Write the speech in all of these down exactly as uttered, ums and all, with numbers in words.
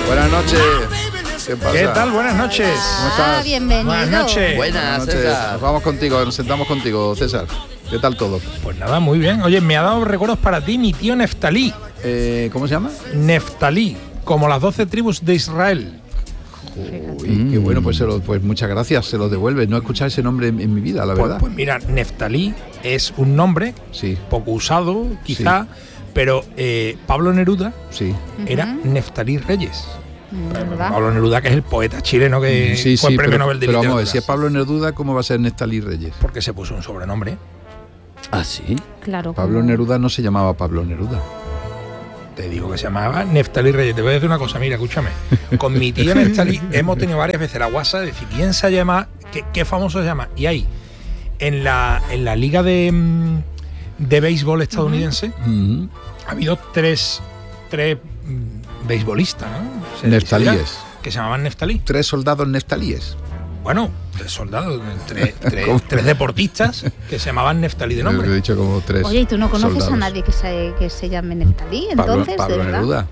Buenas noches. ¿Qué pasa? ¿Qué tal? Buenas noches. ¿Cómo estás? Ah, bienvenido. Buenas noches. Buenas Buenas, noches. César. Nos vamos contigo, nos sentamos contigo, César. ¿Qué tal todo? Pues nada, muy bien. Oye, me ha dado recuerdos para ti mi tío Neftalí. Eh, ¿Cómo se llama? Neftalí, como las doce tribus de Israel. Uy, mm. Qué bueno, pues, se lo, pues muchas gracias, se lo devuelve. No he escuchado ese nombre en, en mi vida, la Pues, verdad. pues mira, Neftalí es un nombre Sí, poco usado, quizá, pero eh, Pablo Neruda sí. era Ujú. Neftalí Reyes. ¿Verdad? Pablo Neruda, que es el poeta chileno que Sí, fue sí, premio pero, Nobel de pero vamos a ver, Literatura. si es Pablo Neruda, ¿cómo va a ser Neftalí Reyes? Porque se puso un sobrenombre. ¿Ah, sí? Claro. Pablo como- Neruda no se llamaba Pablo Neruda. Te digo que se llamaba Neftalí Reyes. Te voy a decir una cosa, mira, escúchame. Con mi tío Neftalí hemos tenido varias veces la guasa de decir quién se llama, qué, qué famoso se llama. Y ahí, en la, en la liga de, mm, de béisbol estadounidense, Mm. ha habido tres, tres mm, beisbolistas, ¿no? Se- Neftalíes. se dirá, que se llamaban Neftalí. Tres soldados neftalíes. Bueno, tres soldados, tres, tres, ¿Cómo? tres deportistas que se llamaban Neftalí de He nombre. dicho como tres. Oye, ¿y tú no conoces soldados. a nadie que se, que se llame Neftalí? Pablo, Entonces, Pablo de verdad. Neruda.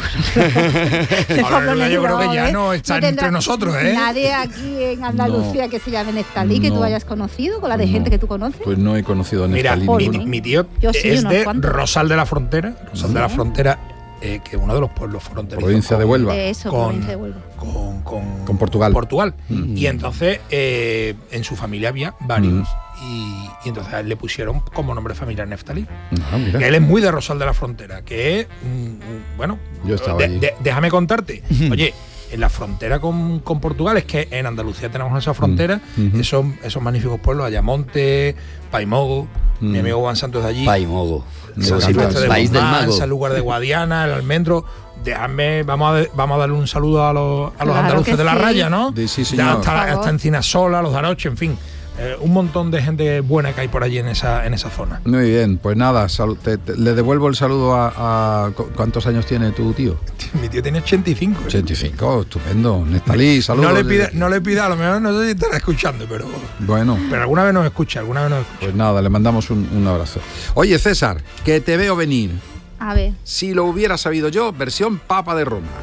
Pablo Neruda yo creo que ya ¿eh? no está tendrá entre nosotros, ¿eh? Nadie aquí en Andalucía No. que se llame Neftalí, que No. tú hayas conocido, con la de No. gente que tú conoces. Pues no he conocido a Mira, Neftalí mi, ninguno. mi tío Yo sí, es unos de cuantos. Rosal de la Frontera, Rosal de la Sí. Frontera, eh, que es uno de los pueblos fronterizos. Provincia de con- Huelva. De eso, con, provincia de Huelva. con, con, Con Portugal. Portugal. Mm. Y entonces eh, en su familia había varios. Y, y entonces a él le pusieron como nombre familiar Neftalí. Ah, mira. Que él es muy de Rosal de la Frontera, que es, mm, bueno, Yo estaba de- allí. de- déjame contarte. Oye, en la frontera con, con Portugal, es que en Andalucía tenemos esa frontera, Ujú. esos, esos magníficos pueblos, Ayamonte, Paimogo, Mm. mi amigo Juan Santos de allí, Paimogo. Me San encanta. Silvestre de País del Guzmán, mago. San Lugar de Guadiana, el Almendro. Déjame, vamos a, vamos a darle un saludo a los, a los Claro andaluces que de la sí. raya, ¿no? Sí, sí, Ya señor. hasta, Por favor. hasta Encinasola, los Daroche, en fin. Eh, un montón de gente buena que hay por allí en esa, en esa zona. Muy bien, pues nada, sal- te- te- le devuelvo el saludo a, a- cu- ¿Cuántos años tiene tu tío? Mi tío tiene ochenta y cinco. ¿eh? ochenta y cinco, estupendo. Neftalí, saludos. No le pida, no le pida, a lo mejor no sé si estará escuchando, pero, Bueno, pero alguna vez nos escucha, alguna vez nos escucha. pues nada, le mandamos un, un abrazo. Oye, César, que te veo venir. A ver. Si lo hubiera sabido yo, versión Papa de Roma.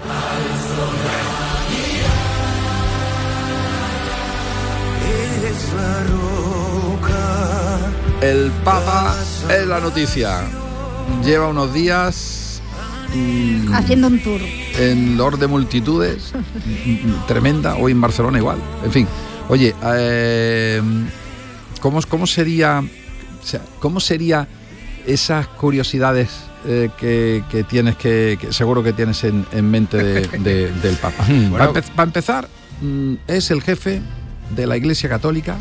El Papa es la noticia. Lleva unos días mm, Haciendo un tour. en Lord de Multitudes, mm, tremenda, hoy en Barcelona igual. En fin, oye, eh, ¿cómo, cómo sería, o sea, cómo sería esas curiosidades eh, que, que tienes que, que seguro que tienes en, en mente de- de- del Papa? Bueno. Para, empe- para empezar, mm, es el jefe de la Iglesia Católica,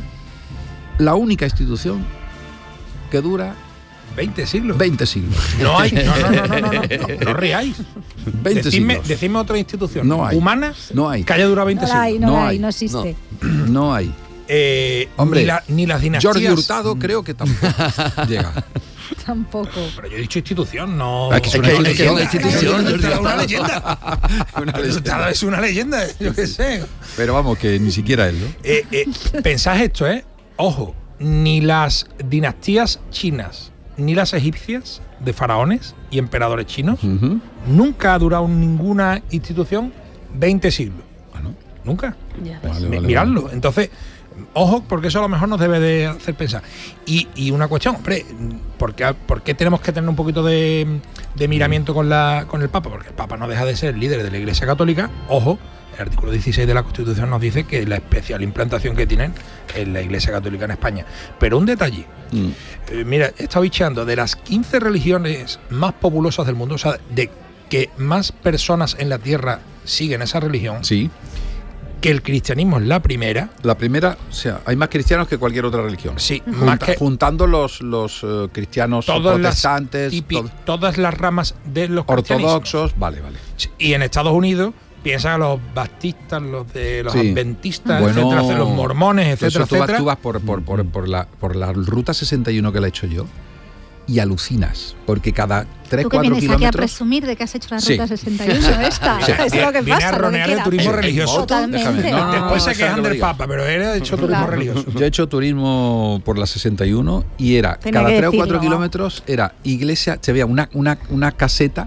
la única institución que dura veinte siglos. veinte siglos. No hay, no, no, no, no, no, no, no, no ríais. veinte Decidme, siglos. decidme otra institución No hay. humana No hay. que haya durado veinte No la hay, siglos. no, No la hay, hay. no existe. No hay. Eh, Hombre, ni, la- ni las dinastías. Jordi Hurtado creo que tampoco llega. Tampoco. Pero yo he dicho institución, no. Es que es una Es que- es que es una institución. institución, Jordi Es una Hurtado. leyenda. Una El leyenda. Hurtado es una leyenda, yo qué sé. Pero vamos, que ni siquiera él, ¿no? Eh, eh, pensad esto, ¿eh? Ojo, ni las dinastías chinas, ni las egipcias de faraones y emperadores chinos, Ujú. nunca ha durado ninguna institución veinte siglos. Bueno, Nunca. Ya. vale, Mi- vale, miradlo. vale. Entonces, ojo, porque eso a lo mejor nos debe de hacer pensar. Y, y una cuestión, hombre, ¿por qué, por qué tenemos que tener un poquito de, de miramiento con, la, con el Papa? Porque el Papa no deja de ser líder de la Iglesia Católica. Ojo, el artículo dieciséis de la Constitución nos dice que la especial implantación que tienen en la Iglesia Católica en España. Pero un detalle. Mm. Eh, mira, he estado bicheando de las quince religiones más populosas del mundo, o sea, de que más personas en la Tierra siguen esa religión, Sí. que el cristianismo es la primera. La primera, o sea, hay más cristianos que cualquier otra religión. Sí, Junta- más que juntando los, los eh, cristianos todas las, protestantes, tipi- to- todas las ramas de los cristianismos. ortodoxos, vale, vale. Y en Estados Unidos piensa los baptistas, los de los Sí. adventistas, Bueno, etcétera, etcétera, los mormones, Pero etcétera, eso tú vas, etcétera. tú vas por, por, por, por la, por la ruta sesenta y uno que la he hecho yo y alucinas, porque cada tres, Tú que cuatro vienes aquí a kilómetros... presumir de que has hecho la Sí. ruta sesenta y uno esta. Sí. Es lo que Viene pasa. a lo que ronear el queda. turismo Eh, religioso. Totalmente. Déjame, no, no, no, Después se déjame quejan que lo del diga. Papa, pero él ha hecho turismo Claro. religioso. Yo he hecho turismo por la sesenta y uno y era Tenía cada que tres o cuatro decirlo. kilómetros era iglesia, se veía una, una, una caseta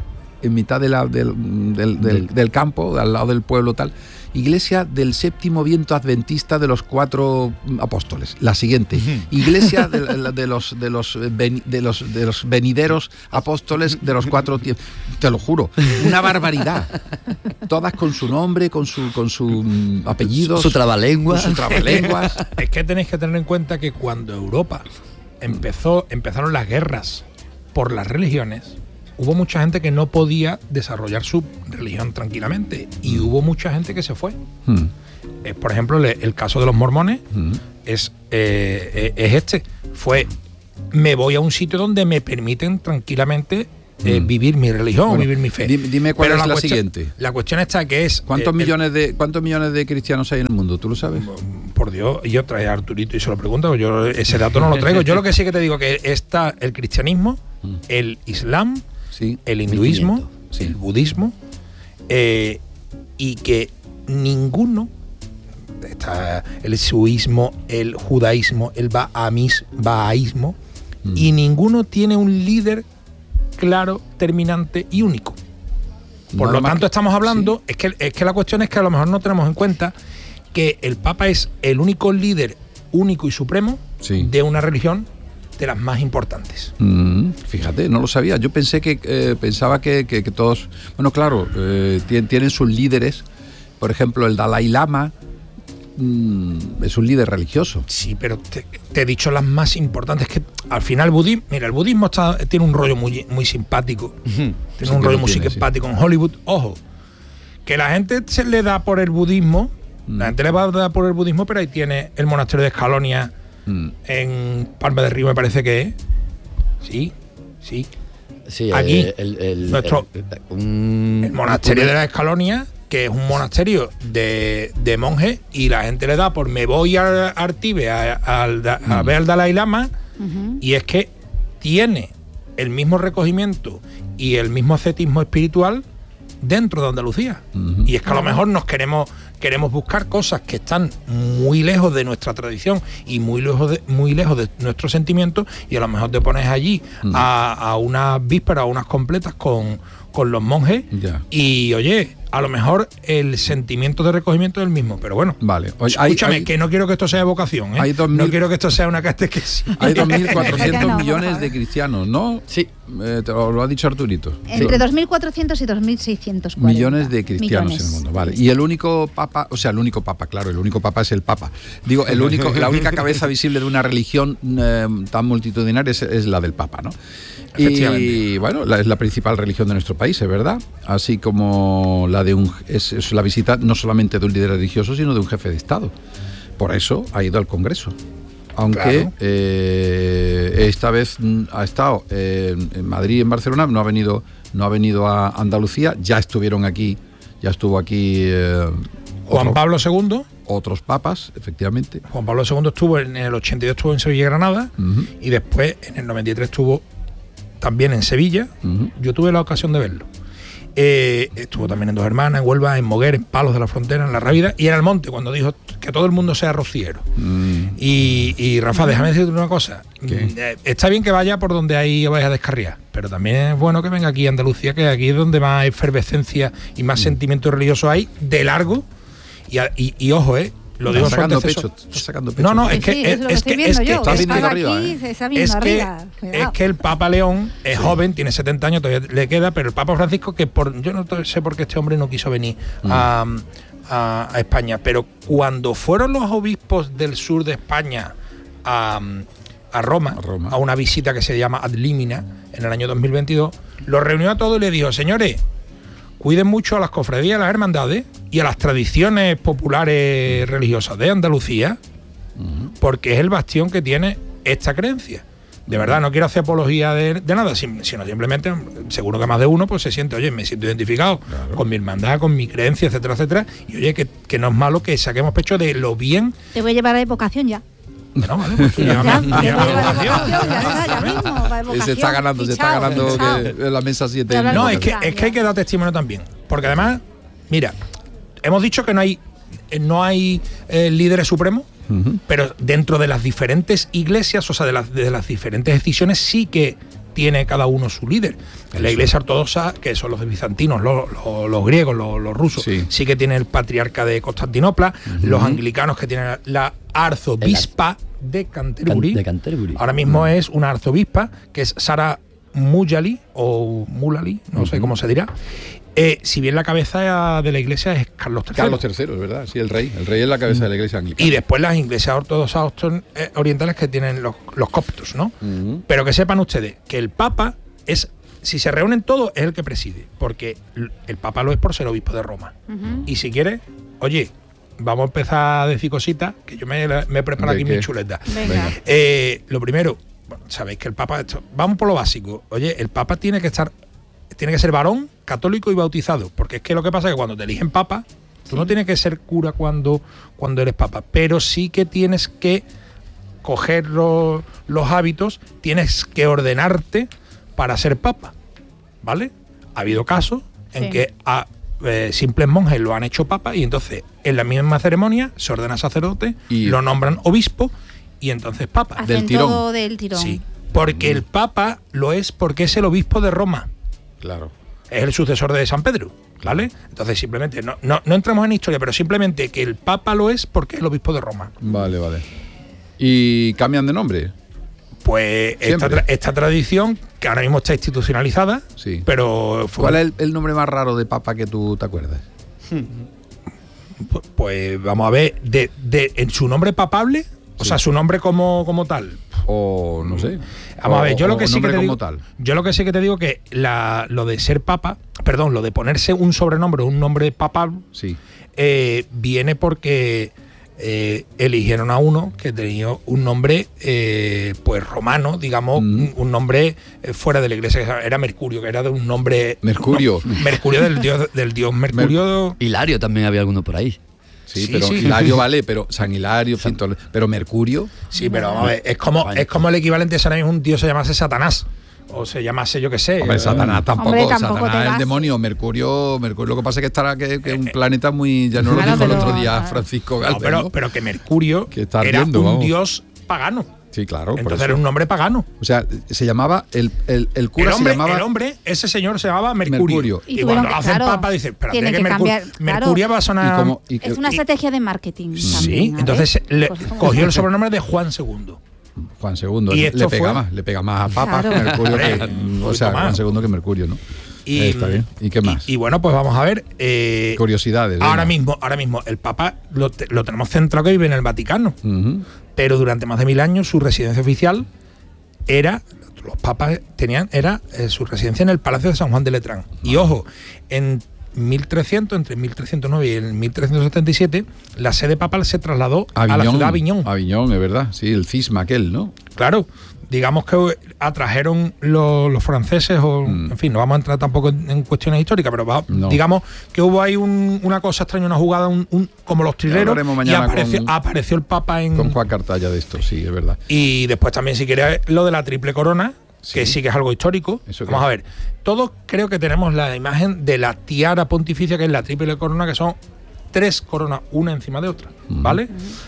en mitad de la, del, del, del, del campo, al lado del pueblo tal. Iglesia del séptimo viento adventista de los cuatro apóstoles. La siguiente, iglesia de, de los de los de los de los venideros apóstoles de los cuatro tiempos. Te lo juro, una barbaridad. Todas con su nombre, con su con su apellido, su, su trabalengua, su trabalenguas. Es que tenéis que tener en cuenta que cuando Europa empezó empezaron las guerras por las religiones, hubo mucha gente que no podía desarrollar su religión tranquilamente y hubo mucha gente que se fue. Hmm. Eh, por ejemplo, le, el caso de los mormones Hmm. es, eh, es este. Fue, me voy a un sitio donde me permiten tranquilamente eh, Hmm. vivir mi religión Bueno, o vivir mi fe. Dime, dime cuál Pero es la, cuestión, siguiente. La cuestión está que es... ¿Cuántos eh, millones de cuántos millones de cristianos hay en el mundo? ¿Tú lo sabes? el, por Dios, yo traía a Arturito y se lo pregunto, yo ese dato no lo traigo. Yo lo que sí que te digo que está el cristianismo, el islam, Sí. el hinduismo, mil quinientos, el budismo, eh, y que ninguno, está el suismo, el judaísmo, el bahamis, bahaísmo, Mm. y ninguno tiene un líder claro, terminante y único. Por Nada lo más tanto, que- estamos hablando, sí. es, que, es que la cuestión es que a lo mejor no tenemos en cuenta que el Papa es el único líder único y supremo Sí. de una religión de las más importantes. Mm, fíjate, no lo sabía. Yo pensé que eh, pensaba que, que, que todos, bueno, claro, eh, tien- tienen sus líderes. Por ejemplo, el Dalai Lama mm, es un líder religioso. Sí, pero te, te he dicho las más importantes, que al final el budismo, mira, el budismo está, tiene un rollo muy, muy simpático, tiene Sí un que rollo lo muy tiene, simpático en Hollywood. Ojo, que la gente se le da por el budismo, Mm. la gente le va a dar por el budismo, pero ahí tiene el monasterio de Escalonia Mm. en Palma de Río, me parece que es. Sí, sí. Sí, Aquí, eh, el, el, nuestro- el- un- El monasterio de la Escalonia, que es un monasterio de, de monjes, y la gente le da por me voy a Artibe a, a- a Mm. ver al Dalai Lama, Ujú. y es que tiene el mismo recogimiento y el mismo ascetismo espiritual dentro de Andalucía. Ujú. Y es que a lo mejor nos queremos queremos buscar cosas que están muy lejos de nuestra tradición y muy lejos de, muy lejos de nuestros sentimientos, y a lo mejor te pones allí Mm. a, a unas vísperas o unas completas con, con los monjes Ya. y oye, a lo mejor el sentimiento de recogimiento es el mismo, pero bueno. Vale. Oye, hay- Escúchame, hay- que no quiero que esto sea evocación, ¿eh? hay dos No mil- quiero que esto sea una catequesis. Hay dos mil cuatrocientos No, por millones favor. de cristianos, ¿no? Sí. Eh, te lo, lo ha dicho Arturito. Entre Sí. dos mil cuatrocientos y dos mil seiscientos cuarenta. Millones de cristianos Millones. en el mundo, vale. Y el único papa, o sea, el único papa, claro, el único papa es el papa. Digo, el único, la única cabeza visible de una religión eh, tan multitudinaria es, es la del papa, ¿no? Y Efectivamente. bueno, la, es la principal religión de nuestro país, es verdad. Así como la de un es, es la visita no solamente de un líder religioso, sino de un jefe de Estado. Por eso ha ido al Congreso. Aunque Claro. eh, esta vez mm, ha estado eh, en Madrid y en Barcelona, no ha venido, no ha venido a Andalucía, ya estuvieron aquí, ya estuvo aquí eh, Juan otro- Pablo segundo, otros papas, efectivamente. Juan Pablo segundo estuvo en el ochenta y dos estuvo en Sevilla y Granada, Ujú, y después en el noventa y tres estuvo también en Sevilla. ujú. Yo tuve la ocasión de verlo. Eh, estuvo también en Dos Hermanas, en Huelva, en Moguer, en Palos de la Frontera, en La Rábida y en Almonte, cuando dijo que todo el mundo sea rociero. Mm, Y, y Rafa, déjame decirte una cosa. ¿Qué? Mm, eh, Está bien que vaya por donde ahí vais a descarriar, pero también es bueno que venga aquí a Andalucía, que aquí es donde más efervescencia y más Mm. sentimiento religioso hay, de largo. Y, a- y- y ojo, eh, lo digo Estás su sacando antecesor. pecho, estás sacando pecho. No, no, Sí, es que sí, es, es lo que es estoy que viendo es que yo. estás que viniendo estaba arriba, aquí, ¿eh? se está viendo es que, arriba. es Cuidado. que el Papa León es joven, tiene setenta años, todavía le queda, pero el Papa Francisco, que por yo no sé por qué este hombre no quiso venir Mm. a, a- a España, pero cuando fueron los obispos del sur de España a, a Roma, A Roma. a una visita que se llama Ad Limina en el año dos mil veintidós, los reunió a todos y le dijo: señores, cuiden mucho a las cofradías, a las hermandades y a las tradiciones populares religiosas de Andalucía, Ujú. porque es el bastión que tiene esta creencia. De verdad, no quiero hacer apología de, de nada, sim- sino simplemente, seguro que más de uno pues se siente, oye, me siento identificado Claro. con mi hermandad, con mi creencia, etcétera, etcétera, y oye, que, que no es malo que saquemos pecho de lo bien. Te voy a llevar a evocación ya. No, vale, pues, Ya, llévame- te voy a llévame llevar a a vocación. evocación, ya está, ya mismo. para Se evocación. está ganando, se está Fichao, ganando fichao. que la mesa siete. Ya hablar No, con es que, Fran, es que hay ya. que dar testimonio también. Porque además, mira, hemos dicho que no hay, eh, no hay eh, líderes supremos, Ujú. pero dentro de las diferentes iglesias, o sea, de las, de las diferentes decisiones, sí que tiene cada uno su líder. En la Iglesia Ortodoxa, que son los bizantinos, los, los, los griegos, los, los rusos, Sí. sí que tiene el patriarca de Constantinopla, Ujú. los anglicanos que tienen la arzobispa de Canterbury. Can- de Canterbury. Ahora mismo es una arzobispa, que es Sara Mullally, o Mullally, no sé Ujú. cómo se dirá. Eh, si bien la cabeza de la iglesia es Carlos tercero. Carlos tercero, es verdad, sí, el rey. El rey es la cabeza de la iglesia anglicana. Y después las iglesias ortodoxas auston- eh, orientales que tienen los, los coptos, ¿no? Ujú. Pero que sepan ustedes que el Papa es, si se reúnen todos, es el que preside, porque l- el Papa lo es por ser obispo de Roma. Ujú. Y si quiere, oye, vamos a empezar a decir cositas, que yo me, me he preparado ¿De aquí qué? mi chuleta. Venga. Eh, lo primero, bueno, sabéis que el Papa, esto- vamos por lo básico. Oye, el Papa tiene que estar, tiene que ser varón, católico y bautizado, porque es que lo que pasa es que cuando te eligen Papa, tú no tienes que ser cura cuando, cuando eres Papa, pero sí que tienes que coger lo- los hábitos, tienes que ordenarte para ser Papa, ¿vale? Ha habido casos en Sí. que a eh, simples monjes lo han hecho Papa y entonces en la misma ceremonia se ordena sacerdote, Y- lo nombran obispo y entonces Papa. Hacen del tirón. todo del tirón. Sí, porque el Papa lo es porque es el obispo de Roma, Claro. es el sucesor de San Pedro, ¿vale? Entonces simplemente, no, no, no entramos en historia, pero simplemente que el Papa lo es porque es el obispo de Roma. Vale, vale. ¿Y cambian de nombre? Pues esta, Siempre. tra- esta tradición, que ahora mismo está institucionalizada, Sí. pero fue- ¿Cuál es el, el nombre más raro de papa que tú te acuerdas? pu- pues vamos a ver, de, de, en su nombre papable, o Sí. sea, su nombre como, como tal. O no sé. Vamos O- a ver, yo o lo que sí que nombre te como digo, tal. yo lo que sí que te digo que la, lo de ser papa, perdón, lo de ponerse un sobrenombre, un nombre papal, Sí. eh, viene porque eh, eligieron a uno que tenía un nombre eh, pues romano, digamos, Mm. un, un nombre eh, fuera de la iglesia, que era Mercurio, que era de un nombre Mercurio. no, Mercurio del dios del dios Mercurio. Hilario también había alguno por ahí. Sí, Sí, pero sí. Hilario vale, pero San Hilario, fin, todo- pero Mercurio. Sí, pero vamos a ver, es como, es como el equivalente si ahora mismo un tío se llamase Satanás. O se llamase, yo qué sé. Hombre, eh, Satanás tampoco, Hombre, tampoco Satanás te es el vas. demonio, Mercurio, Mercurio lo que pasa es que estará que, que es un planeta muy, ya nos lo Claro, dijo el pero- otro día Francisco no, Galvez, pero, ¿no? pero que Mercurio Que está era ardiendo, un vamos. dios pagano. Sí, claro. por Entonces eso. era un nombre pagano. O sea, se llamaba, el, el, el cura El hombre, se llamaba... el hombre, ese señor se llamaba Mercurio. Mercurio. Y Y, tuvieron cuando que- lo hacen claro, papa, dice, espérate, tienen que, que Mercu- cambiar, claro. Mercurio va a sonar... Y como- y que- Es una y- estrategia de marketing. Sí, también, ¿a entonces ver? le Pues como- cogió el sobrenombre de Juan segundo. Juan segundo, Y le esto pega fue- más, le pega más a Papa Claro. Mercurio que, Hombre, un o sea, poquito Juan más. segundo que Mercurio, ¿no? Y, Eh, está bien. ¿Y qué más? Y, y bueno, pues vamos a ver. eh, Curiosidades. venga. ahora mismo, ahora mismo, el Papa lo, te- lo tenemos centrado que vive en el Vaticano. Ujú. Pero durante más de mil años su residencia oficial era, los papas tenían, era eh, su residencia en el Palacio de San Juan de Letrán. Y ojo, en mil trescientos, entre mil trescientos nueve y el mil trescientos setenta y siete, la sede papal se trasladó a la ciudad de Aviñón. Aviñón, es verdad. Sí, el cisma aquel, ¿no? Claro, digamos que atrajeron los, los franceses, o Mm. en fin, no vamos a entrar tampoco en, en cuestiones históricas, pero va- No. digamos que hubo ahí un- una cosa extraña, una jugada, un, un- como los trileros, hablaremos y mañana apareció, con- apareció el Papa en... Con Juan Cartalla de esto, sí, es verdad. Y después también, si quieres, lo de la triple corona, Sí. que sí que es algo histórico. ¿Eso qué Vamos es? a ver, todos creo que tenemos la imagen de la tiara pontificia, que es la triple corona, que son tres coronas, una encima de otra, ¿vale?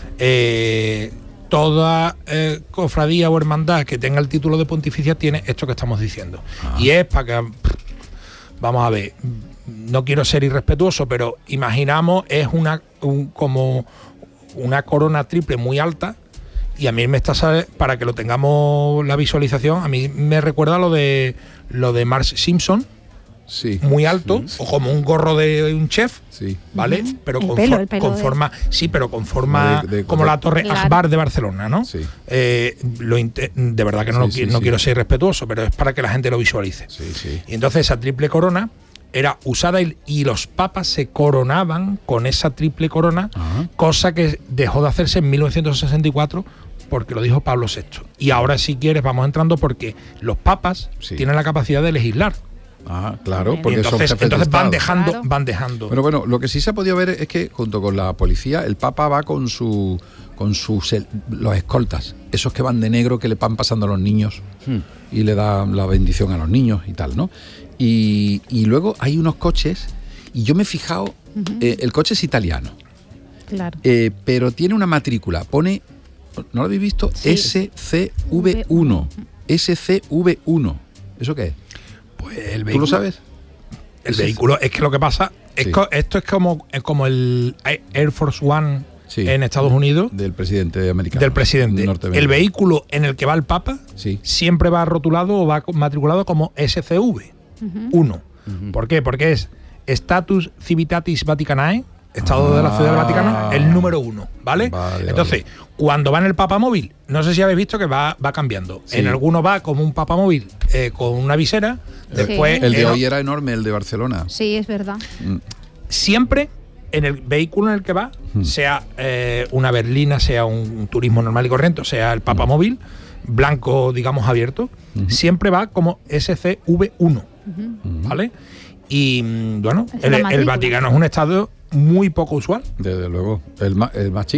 Eh, toda eh, cofradía o hermandad que tenga el título de pontificia tiene esto que estamos diciendo. Ah. Y es para que, vamos a ver, no quiero ser irrespetuoso, pero imaginamos, es una un- como una corona triple muy alta. Y a mí me está, ¿sabes? Para que lo tengamos la visualización, a mí me recuerda lo de lo de Marge Simpson, Sí. muy alto, o como un gorro de un chef, Sí. ¿vale? Pero El con, pelo, for- el pelo con de- forma, sí, pero con forma De- de- como de- la Torre Claro. Akbar de Barcelona, ¿no? Sí. Eh, lo inte- de verdad que no, Sí, lo sí, qui- no sí. quiero ser irrespetuoso, pero es para que la gente lo visualice. Sí, sí. Y entonces esa triple corona era usada y, y los papas se coronaban con esa triple corona, Ajá. cosa que dejó de hacerse en mil novecientos sesenta y cuatro porque lo dijo Pablo sexto. Y ahora, si quieres, vamos entrando porque los papas Sí. tienen la capacidad de legislar. Ah, claro, Bien. Y porque entonces, son jefes entonces de van Estado. dejando, Claro. van dejando. Pero bueno, lo que sí se ha podido ver es que junto con la policía, el Papa va con su con sus el- los escoltas, esos que van de negro que le van pasando a los niños Hmm. y le dan la bendición a los niños y tal, ¿no? Y, y luego hay unos coches, y yo me he fijado, eh, el coche es italiano, Claro. eh, pero tiene una matrícula, pone, ¿no lo habéis visto? Sí. S C V uno. S C V uno. ¿Eso qué es? Pues el ¿Tú lo sabes? El Sí, vehículo, es que lo que pasa, es Sí. co- esto es como, es como el Air Force One Sí. en Estados Unidos, Del presidente americano. del presidente. norteamericano. El vehículo en el que va el Papa Sí. siempre va rotulado o va co- matriculado como S C V uno. ¿Por qué? Porque es Status Civitatis Vaticanae, Estado de la Ciudad del Vaticano, el número uno, ¿vale? Vale, Entonces, cuando va en el papamóvil, no sé si habéis visto que va, va cambiando. Sí. En algunos va como un papamóvil eh, con una visera, después... El de en- hoy era enorme, el de Barcelona. Sí, es verdad. Mm. siempre en el vehículo en el que va, sea eh, una berlina, sea un turismo normal y corriente, o sea el papamóvil, blanco, digamos, abierto, siempre va como S C V uno, ¿vale? Y mm, bueno, Es el, la el matrícula. Vaticano es un estado muy poco usual. Desde luego. El más, el más chico.